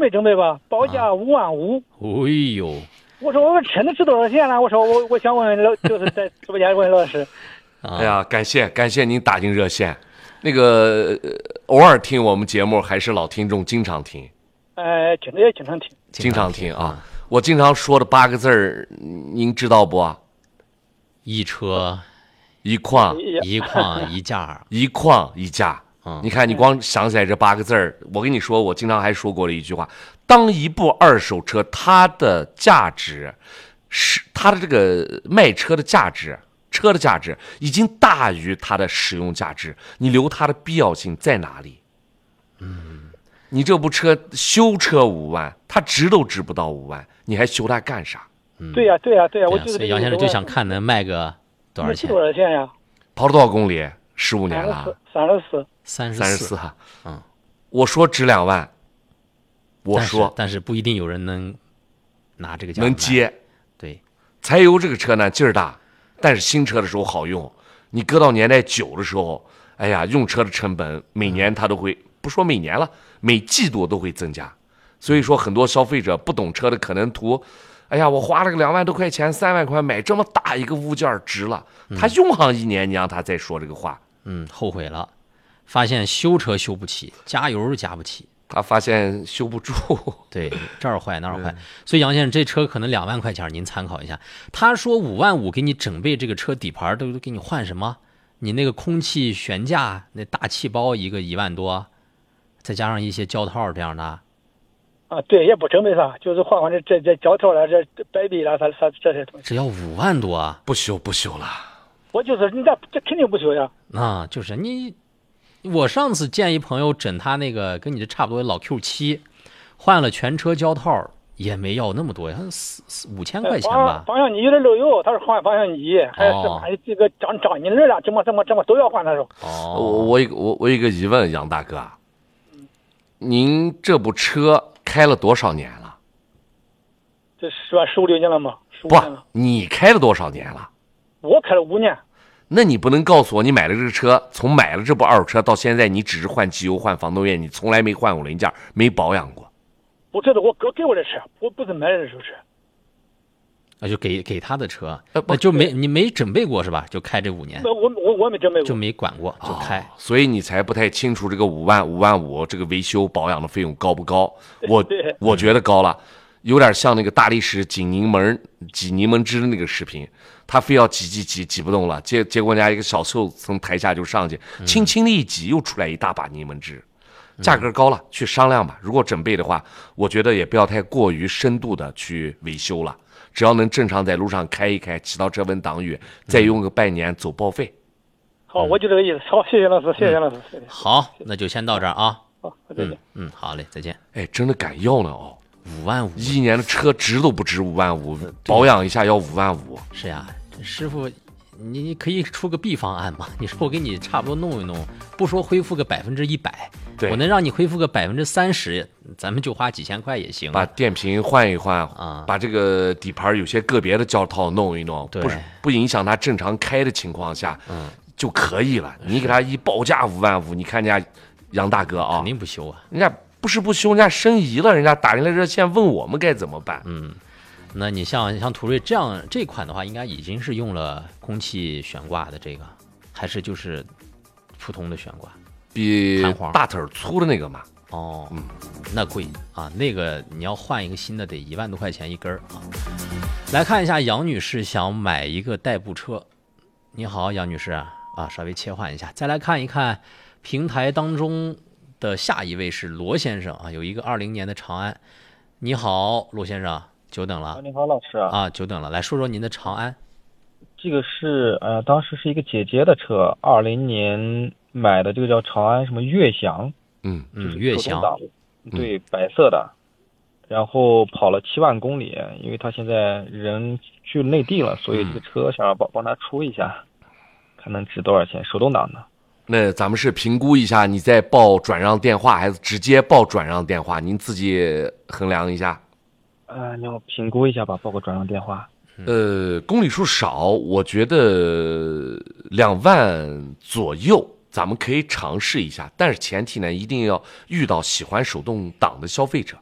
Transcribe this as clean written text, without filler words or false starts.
备准备吧，报价55000。 哎呦， 我说我真的值多少钱呢？我说我想问问就是在直播间问老师。 哎呀，感谢您打进热线。那个偶尔听我们节目还是老听众，经常听。 真的也经常听。 经常听啊！我经常说的8个字儿，您知道不？ 一车一况一况一价， 一况一价。你看，你光想起来这8个字儿，我跟你说，我经常还说过了一句话：当一部二手车，它的价值是它的这个卖车的价值，车的价值已经大于它的使用价值，你留它的必要性在哪里？你这部车修车5万，它值都值不到5万，你还修它干啥？ 对呀，我就是。 所以杨先生就想看能卖个多少钱？ 多少钱呀？ 跑了多少公里？15年了。 34 哈。我说值2万，我说， 但是不一定有人能拿这个价能接。 对， 柴油这个车呢劲儿大，但是新车的时候好用。你搁到年代久的时候，哎呀，用车的成本每年它都会，不说每年了，每季度都会增加。所以说，很多消费者不懂车的可能图，哎呀，我花了个2万多块钱、3万块买这么大一个物件值了。他用上1年，你让他再说这个话， 后悔了，发现修车修不起，加油加不起。 他发现修不住， 对，这儿坏那儿坏，所以杨先生这车可能2万块钱，您参考一下。他说55000给你整备这个车底盘都给你换什么？你那个空气悬架那大气包一个1万多，再加上一些胶套这样的。 对，也不准备啥，就是换这胶套了，这摆臂了，啥这些东西。 只要5万多啊！ 不修了。 我就是你这肯定不修呀。 就是你。我上次见一朋友整他那个跟你这差不多老 Q7，换了全车胶套也没要那么多，好像5000块钱吧。 方向仪有点漏油，他是换方向仪，还有这个张引轮了，怎么都要换他说。 我有一个疑问，杨大哥，您这部车开了多少年了？ 这是吧15、16年了吗？ 不，你开了多少年了？ 我开了5年。 那你不能告诉我，你买了这个车，从买了这部二手车到现在，你只是换机油、换防冻液，你从来没换过零件，没保养过。 不，这是我哥给我的车，我不是买的这手车。 就给他的车，那就你没准备过是吧？就开这5年。 我没准备过， 就没管过，就开。 所以你才不太清楚这个5万5这个维修保养的费用高不高？我觉得高了。有点像那个大力士挤柠檬汁的那个视频，他非要挤不动了，结果人家一个小瘦子从台下就上去，轻轻的一挤，又出来一大把柠檬汁，价格高了，去商量吧。如果准备的话，我觉得也不要太过于深度的去维修了，只要能正常在路上开一开，起到遮风挡雨，再用个半年走报废。 好，我就这个意思。好，谢谢老师，谢谢老师。 好，那就先到这儿啊。 好，再见。 好嘞，再见。 哎，真的敢要呢哦。 55000， 一年的车值都不值55000，保养一下要55000。 是呀，师傅，你可以出个 B 方案嘛？你说我给你差不多弄一弄，不说恢复个100%，我能让你恢复个30%，咱们就花几千块也行。 把电瓶换一换啊，把这个底盘有些个别的胶套弄一弄，不影响它正常开的情况下，就可以了。你给他一报价55000，你看人家杨大哥啊， 肯定不修啊， 人家。不是不修，人家申遗了，人家打进来热线问我们该怎么办。 那你像途锐这款的话，应该已经是用了空气悬挂的这个，还是就是普通的悬挂？ 比大腿粗的那个嘛。 那贵啊，那个你要换一个新的得1万多块钱一根啊。来看一下杨女士想买一个代步车。你好，杨女士啊，稍微切换一下，再来看一看平台当中的下一位是罗先生啊，有一个20年的长安。你好，罗先生，久等了。 你好，老师啊， 久等了。来说说您的长安。 这个是当时是一个姐姐的车，20年买的，这个叫长安什么悦翔， 悦翔， 对，白色的，然后跑了7万公里，因为他现在人去内地了，所以这个车想要帮他出一下，看能值多少钱，手动挡的。 那咱们是评估一下，你再报转让电话还是直接报转让电话？您自己衡量一下。 你要评估一下吧，报个转让电话。 公里数少，我觉得2万左右，咱们可以尝试一下。但是前提呢，一定要遇到喜欢手动挡的消费者。